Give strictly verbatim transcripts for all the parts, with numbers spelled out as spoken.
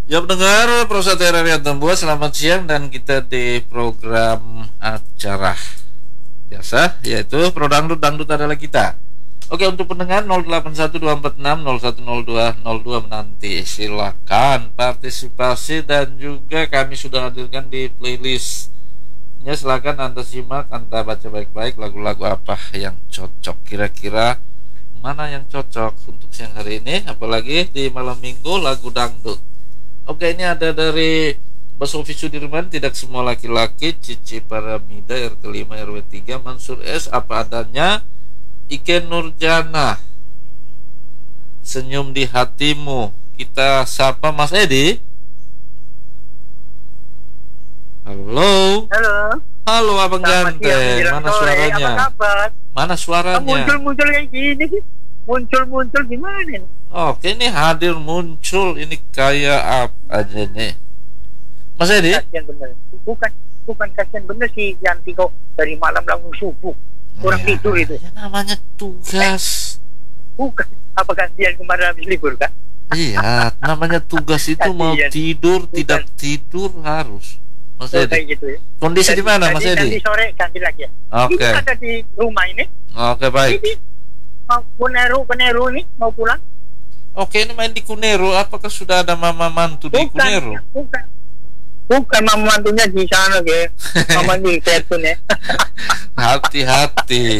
Ya pendengar Prosa Terraria Tambua, selamat siang dan kita di program acara biasa yaitu Pro Dangdut, Dangdut adalah kita. Oke, untuk pendengar nol delapan satu dua empat enam nol satu nol dua nol dua menanti, silakan partisipasi dan juga kami sudah hadirkan di playlistnya. Silakan Anda simak, Anda baca baik-baik lagu-lagu apa yang cocok, kira-kira mana yang cocok untuk siang hari ini, apalagi di malam minggu lagu dangdut. Oke, ini ada dari Basofi Sudirman, tidak semua laki-laki, Cici Paramida, R T lima R W tiga, Mansur S, apa adanya, Iken Nurjana, senyum di hatimu. Kita sapa Mas Edi. Halo. Halo. Halo Abang Ganteng, mana suaranya? Apa kabar? Mana suaranya? Muncul-muncul kayak gini sih. Muncul-muncul gimana nih? Oke, ini hadir muncul, ini kayak apa aja nih, Mas Edi? Kasian bener. Bukan bukan kasian bener sih, Yanti kok dari malam langsung subuh. Kurang ya, tidur itu. Ya namanya tugas. Bukan. Apa kasian kemarin habis libur kan? Iya, namanya tugas itu mau tidur, bukan. Tidak tidur harus. Mas oh, Edi. Kayak gitu ya. Kondisi di mana, Mas Edi? Nanti sore ganti lagi ya. Oke. Ini ada di rumah ini. Oke, baik. Ini mau Kuneru, Kuneru nih mau pulang. Oke, ini main di Kuneru. Apakah sudah ada mama mantu di bukan, Kuneru? Bukan. Bukan mama mantunya di sana, ke. Mama di Petun ya. Hati-hati.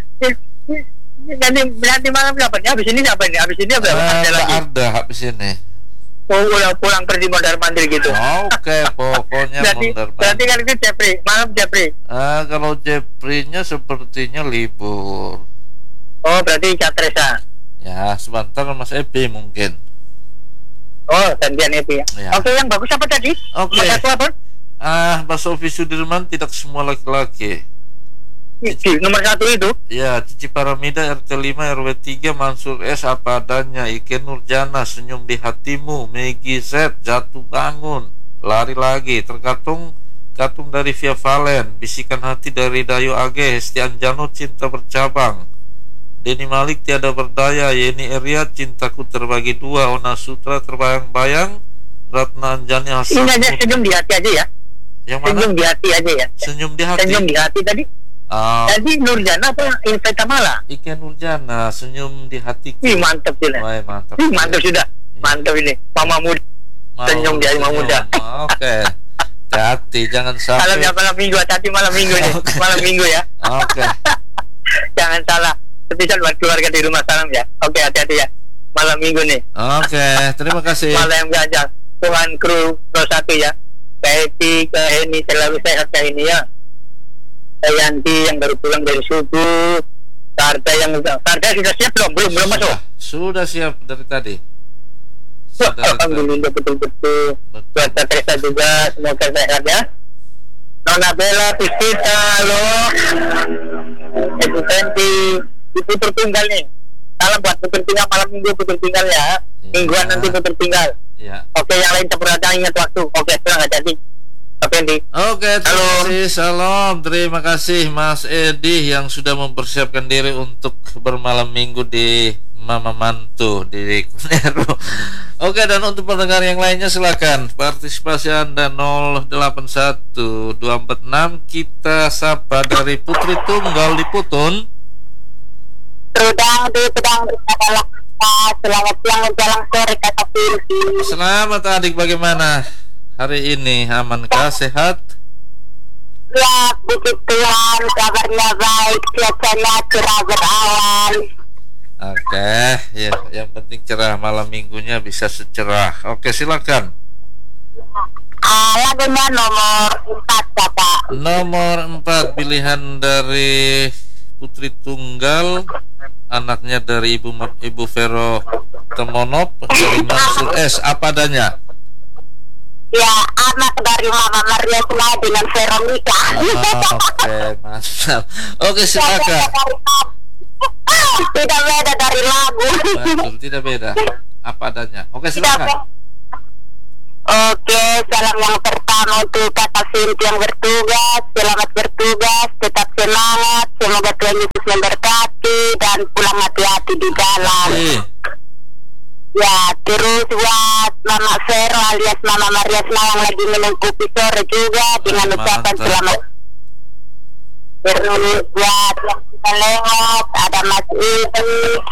Nanti nanti malam siapa nih? Habis ini siapa nih? Habis ini apa? Uh, ada lagi. Ada habis ini. Oh, pulang pulang pergi mondar mandir gitu. Oke, pokoknya berarti, mondar mandir. Berarti kan itu Jepri, malam Jepri. Ah, kalau Jepri-nya sepertinya libur. Oh, berarti Catresa. Ya, sebentar Mas Epi mungkin. Oh, gantian Epi ya. ya. Oke, yang bagus apa tadi? Oke. Apa? Ah, Basofi Sudirman, tidak semua laki-laki. Cici, nomor satu itu? Ya, Cici Paramida, R T lima R W tiga, Mansur S, apa adanya, Iken Nurjana, senyum di hatimu, Megi Z, jatuh bangun, lari lagi, tergantung katung dari Via Valen, bisikan hati dari Dayo Age, Hesti Anjano, cinta bercabang, Denny Malik, tiada berdaya, Yeni Eria, cintaku terbagi dua, Ona Sutra, terbayang-bayang, Ratna Anjani Hasan. Ini aja senyum di hati aja ya. Yang mana? Senyum di hati aja ya. Senyum di hati. Senyum di hati tadi. Oh. Tadi Nurjana apa Inveta Mala? Iken Nurjana, senyum di hatiku. Ih, mantap sih. Wah, mantap. Ih, mantap sudah. Iya. Mantap ini. Mama muda. Mau, senyum di mama muda. Oke. Hati, jangan sampai. Malam ya, malam minggu, hati malam minggu nih. Malam minggu ya. Oke. Jangan salah. Spesial buat keluarga di rumah, salam ya. Oke, hati-hati ya. Malam minggu nih. Oke, terima kasih. Malam gajah. Tuhan kru Pro satu ya. Ke Epi, ke Heni, selalu sehat ke ini ya. Yanti yang baru pulang dari subuh, Karta yang Karta sudah siap belum? Belum belum masuk. Sudah siap dari tadi. Sudah alhamdulillah betul-betul. Buat Teresa juga semoga sehat ya. Nona Bella, Pisita, halo. Ibu Santi, Ibu tertinggal nih. Salam buat putar tinggal malam minggu putar tinggal ya. Mingguan nanti putar tinggal. Ya. Oke, yang lain cepat ingat waktu. Oke, pulang aja nih. Oke, terima kasih. Salam, terima kasih Mas Edi yang sudah mempersiapkan diri untuk bermalam minggu di Mama Mantu di Kuneru. Oke, dan untuk pendengar yang lainnya silakan partisipasi Anda nol delapan satu dua empat enam. Kita sapa dari Putri Tunggal di Putun. Sedang di sedang adalah selamat siang menjelang sore kata Pilki. Selamat adik, bagaimana hari ini, amankah, sehat? Ya, puji Tuhan, kabarnya baik, cuacanya cerah berawan. Oke, ya, yang penting cerah, malam minggunya bisa secerah. Oke, silakan. Ah, lagunya nomor empat, Bapak. Nomor empat, pilihan dari Putri Tunggal, anaknya dari Ibu Ibu Vero Temonop, dari Mansur S, apa adanya? Ya, anak dari Mama Maria Sula dengan Veronica. Oh, oke, mantap. Oke, silakan. Tidak beda dari lagu. Betul, tidak beda. Apa adanya. Oke, silakan. Oke, salam yang pertama untuk Kak Sinti yang bertugas. Selamat bertugas, tetap semangat. Semoga Tuhan Yesus memberkati dan pulang hati-hati di jalan. Oke. Ya, terus buat Mama Vero alias Mama Maria Senawang lagi minum kopi sore juga dengan ucapan selamat bernulis buat yang kita lewat. Ada Mas Ibu,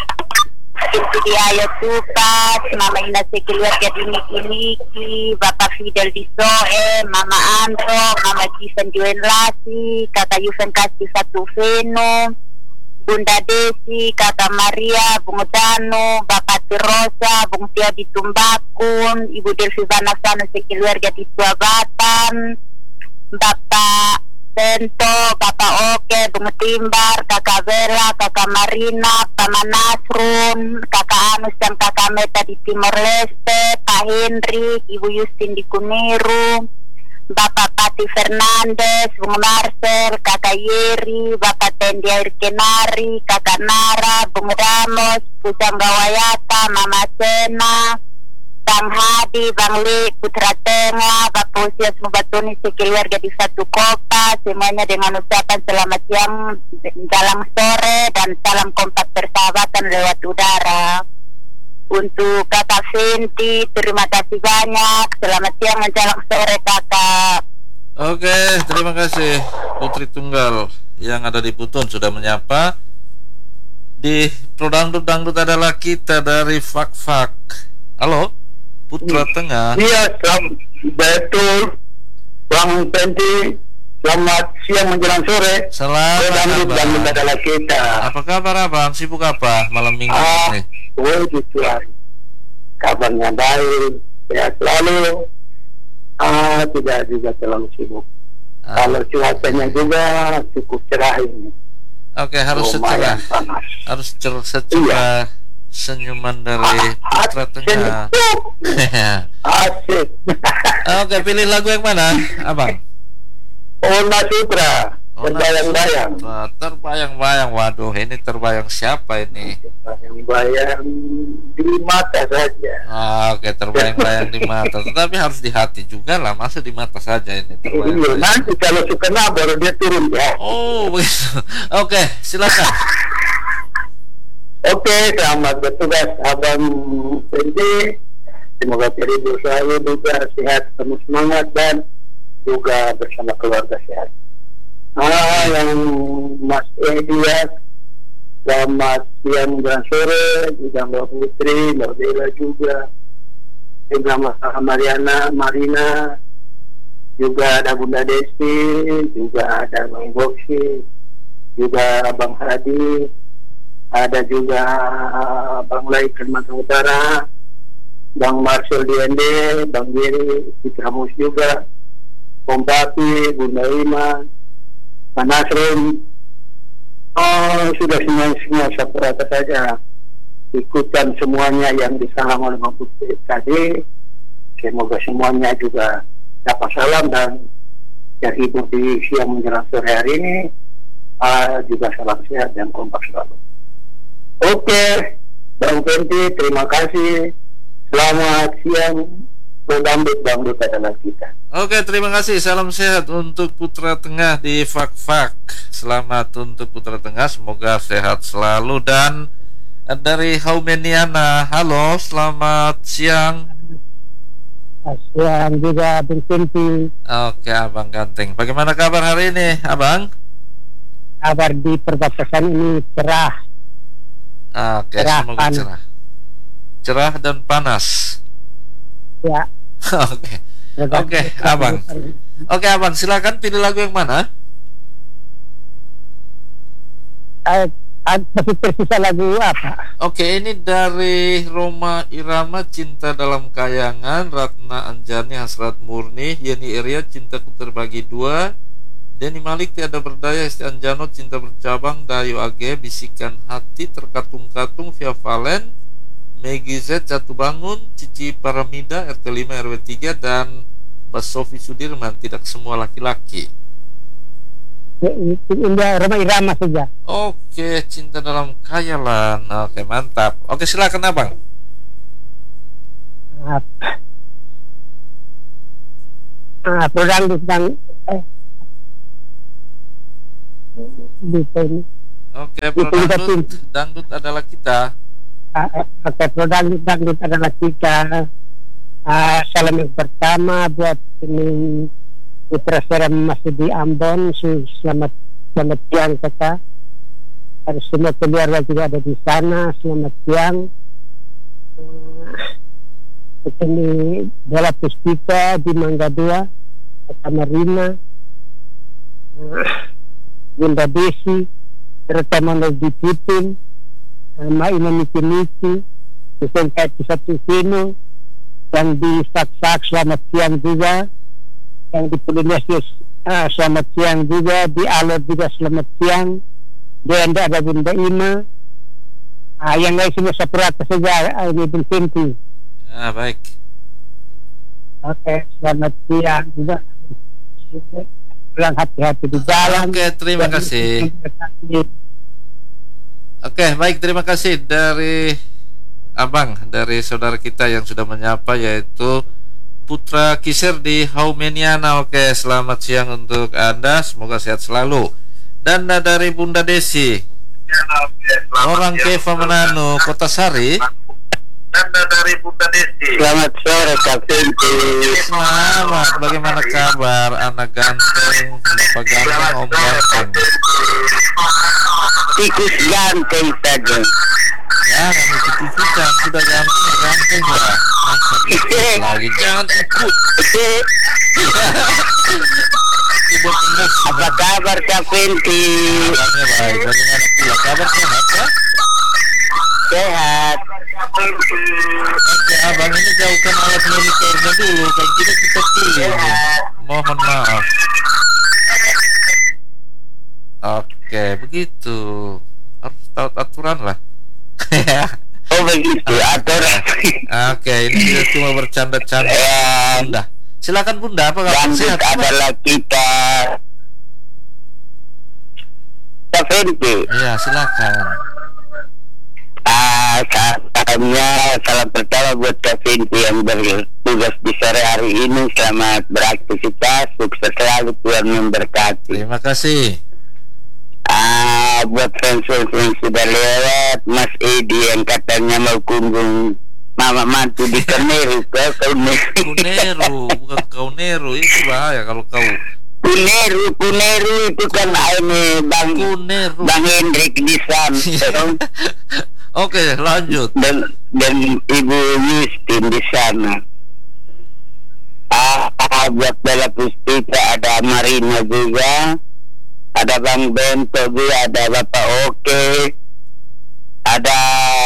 Ibu Diayo Tupas, Mama Ina Sekeluarga di Niki-Niki, Bapak Fidel di Soe, Mama Andro, Mama Jisan Juen Lasi, Kakak Yusen Kasih Satu Veno, Bunda Desi, Kakak Maria, Bung Danu, Bapak Tirosa, Bung Tio di Tumbakun, Ibu Delvi Banasano Sekeluarga di Suabatan, Bapak Sento, Bapak Oke, Bung Timbar, Kakak Bella, Kakak Marina, Paman Nasrun, Kakak Anus dan Kakak Meta di Timor Leste, Pak Henry, Ibu Justin di Kuniru, Bapak Pati Fernandes, Bung Marcel, Kakak Yeri, Bapak Tendi Air Kenari, Kakak Nara, Bung Ramos, Pusang Gawayata, Mama Sena, Bang Hadi, Bang Li, Putra Tengah, Bapak Usia Semubatuni Sekeluarga di Satu Kota, semuanya dengan ucapan selamat siang, jalan sore, dan salam kompak persahabatan lewat udara. Untuk Kakak Vinti, terima kasih banyak, selamat siang menjelang sore Kakak. Oke, terima kasih Putri Tunggal yang ada di Puton sudah menyapa. Di Prodangdut Dangdut adalah kita dari Fak Fak. Halo, Putra Tengah. Iya, selamat, betul Bang Penti. Selamat siang menjelang sore. Selamat Prodangdut Dangdut adalah kita. Apa kabar Abang? Sibuk apa malam minggu Ah, ini? oh gitu ya. Kabarnya baik, sehat selalu. Ah, tidak juga terlalu sibuk. Ah. Kalau cuacanya juga cukup cerah ini. Oke, harus Lumayan secerah, panas. harus cer- secerah senyuman dari Putra Tengah. Asik. Oke, pilih lagu yang mana, Abang? Ona Sutra, terbayang-bayang. Nah, terbayang-bayang. Waduh, ini terbayang siapa ini? Terbayang-bayang di mata saja. Ah, oke, terbayang-bayang di mata. Tetapi harus di hati juga lah. Masa di mata saja ini Iya, terbayang-bayang? nanti kalau sukena baru dia turun ya. Oh, begitu. Oke, silakan. Oke, selamat bertugas Abang Penti. Semoga Peribu selalu juga sehat, penuh semangat dan juga bersama keluarga sehat. Ah, yang Mas Edi ya, selamat siang dan sore, juga Mbak Putri, Mbak Bella juga, juga Mas Mariana, Marina, juga ada Bunda Desi, juga ada Bang Boksi, juga Bang Hadi, ada juga Bang Lai Kalimantan Utara, Bang Marcel D N D, Bang Giri, Citra Mus juga, Om Papi, Bunda Ima, Pak Nasrun. Oh, sudah semua semua satu rata saja ikutan semuanya yang disalam oleh Bang Putri tadi. Semoga semuanya juga dapat salam dan terhibur di siang menjelang sore hari ini. Uh, juga salam sehat dan kompak selalu. Oke, Bang Penti, terima kasih. Selamat siang. Prodangdut Dangdut adalah kita. Oke, terima kasih. Salam sehat untuk Putra Tengah di Fak Fak. Selamat untuk Putra Tengah, semoga sehat selalu. Dan dari Haumeniana, halo, selamat siang. Siang juga Bung Penti. Oke, Abang Ganteng. Bagaimana kabar hari ini, Abang? Kabar di perbatasan ini cerah. Oke, Cerah, semoga panas. cerah. Cerah dan panas. Ya. Oke. Oke, Abang. Oke, Abang, silakan pilih lagu yang mana? Eh, masih tersisa lagu apa? Oke, ini dari Roma Irama, Cinta Dalam Kayangan, Ratna Anjani, Hasrat Murni, Yeni Eria, Cintaku Terbagi Dua, Denny Malik, Tiada Berdaya, Esti Anjano, Cinta Bercabang, Dayo Age, Bisikan Hati, Terkatung-katung, Via Valen, Megi Z, Jatuh Bangun, Cici Paramida, R T lima R W tiga, dan Bas Sofi Sudirman, Tidak Semua Laki-laki. Indah Roma Irama saja. Oke, Cinta Dalam Khayalan. Oke, mantap. Oke, silakan Abang. Ah, Prodangdut dan eh bisa ini. Oke, Prodangdut Dangdut adalah kita. Ah, eh, Oke, Prodangdut Dangdut adalah kita. Uh, salam yang pertama buat ini putra saudara masih di Ambon. Selamat selamat siang kakak. Ada semua keluarga juga ada di sana. Selamat siang. Uh, ini Bola Puspita di Mangga Dua, Kata Marina, uh, Bunda Desi, serta Mano di Putin, uh, Maina Niki Niki, Kusen Kaki Satu Sino, yang di Sak-Sak selamat siang juga, yang di Polinesius uh, selamat siang juga, di Alor juga selamat siang, di Anda ada Bunda Ima, uh, yang lain semua seperata saja, uh, ini Vincenti. Ya, baik. Oke, selamat siang juga. Pulang hati-hati di jalan. Oke, terima kasih. Oke, baik, terima kasih dari Abang, dari saudara kita yang sudah menyapa, yaitu Putra Kisir di Haumeniana. Oke, selamat siang untuk Anda, semoga sehat selalu. Dan dari Bunda Desi, orang Keva Manano, Kota Sari. Dan dari Bunda Desi, selamat sore Kak Vinti. Selamat, bagaimana kabar anak ganteng, bapak ganteng, om ganteng? Tikus ganteng saja. Ya, kami tikus-tikusan, sudah ganteng, ganteng lah. Lagi jangan ikut. Apa kabar Kak Vinti? Kabarnya baik, bagaimana pula kabar sehat ya? Sehat. Oke, abang ini jauhkan alat monitornya dulu, kalau tidak kita pilih. Mohon maaf. Oke, begitu. Harus tahu aturan lah. Oh begitu, aturan. Oke, ini cuma bercanda-canda. Bunda, silakan Bunda, apa kabar sehat? Adalah kita. Kak Vinti. Iya, silakan. Ah, salamnya, salam pertama buat Kak Vinti yang bertugas di sore hari ini. Selamat beraktivitas, sukses selalu, Tuhan memberkati. Terima kasih. Ah, buat fans-fans yang sudah lewat, Mas Edi yang katanya mau kunjung mama mantu di Kuneru, kau Kuneru. Kuneru, bukan Kauneru, itu bahaya kalau kau. Kuneru, Kuneru itu kan ini Bang Kuneru. Bang Hendrik di sana. Oke, lanjut. Dan dan Ibu Yustin di sana. Ah, ah, buat Bella Puspita ada Marina juga, ada Bang Bento juga, ada Bapak Oke, ada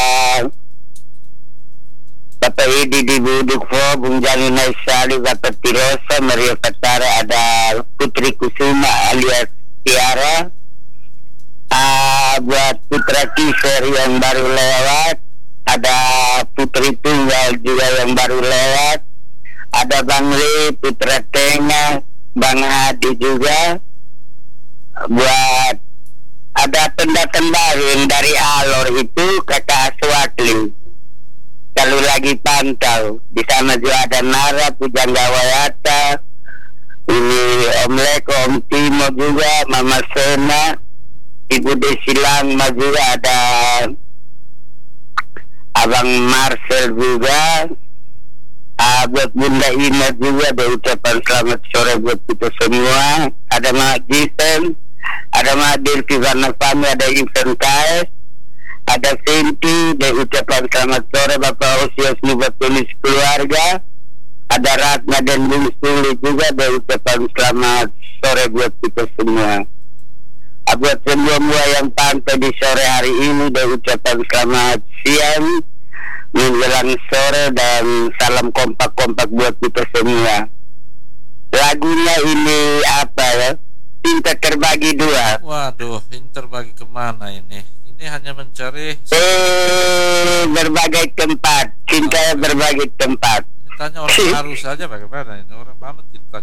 Bapak Edi di Budukvo, Bung Jani Naisali, Bapak Tirosa, Maria Fatara, ada Putri Kusuma alias Tiara. Uh, buat Putra Kisir yang baru lewat, ada Putri Tunggal juga yang baru lewat, ada Bang Li, Putra Tengah, Bang Hadi juga. Buat ada pendatang baru yang dari Alor itu Kakak Aswatli, kalau lagi pantau di sana juga ada Nara, Pujangga Wayata, ini Om Leko, Om Timo juga, Mama Sena, Ibu Desi Langma juga, ada Abang Marcel juga, uh, buat Bunda Ina juga ada ucapan selamat sore buat kita semua. Ada Mak Jisen, ada Mak Dirki Varnavami, ada Ivan Kaes, ada Vinti, ada ucapan selamat sore Bapak Osios buat tulis keluarga, ada Ratna dan Bung Suli juga ada ucapan selamat sore buat kita semua. Buat semua yang pantai di sore hari ini dan ucapan selamat siang menjelang sore dan salam kompak-kompak buat kita semua. Lagunya ini apa ya? Cinta terbagi dua. Waduh, ini terbagi kemana ini? Ini hanya mencari Eh, berbagai tempat. Cinta oh, berbagai tempat. Ini tanya orang baru saja bagaimana ini? Orang mana kita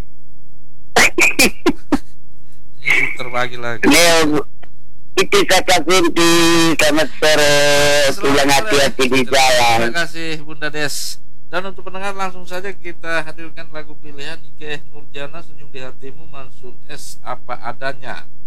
ini terbagi lagi. Neo, itu Kakak Vinti, selamat sore, pulang hati-hati di jalan. Terima kasih Bunda Des. Dan untuk pendengar langsung saja kita hadirkan lagu pilihan Ike Nurjana, Senyum di Hatimu, Mansur S Apa Adanya.